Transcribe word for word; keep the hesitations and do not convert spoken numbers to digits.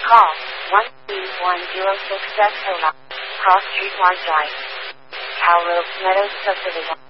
Call one three one zero six Sephora, Cross Street Large Drive, Cowrope Meadows Subdivision.